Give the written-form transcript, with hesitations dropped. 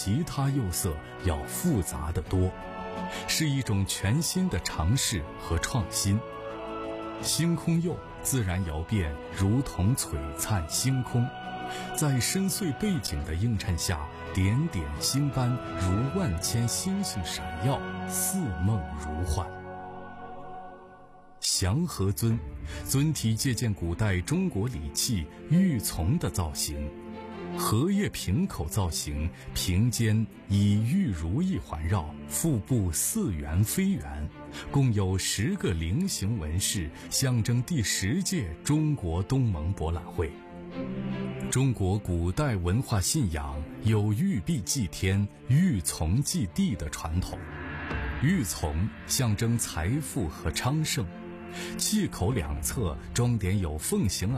其他釉色要复杂得多，是一种全新的尝试和创新。星空釉自然窑变如同璀璨星空，在深邃背景的映衬下，点点星斑如万千星星闪耀，似梦如幻。祥和尊，尊体借鉴古代中国礼器玉琮的造型，荷叶瓶口造型，瓶尖以玉如意环绕，腹部似圆非圆，共有10个菱形纹饰，象征第10届中国东盟博览会。中国古代文化信仰有玉璧祭天、玉琮祭地的传统，玉琮象征财富和昌盛，器口两侧装点有凤形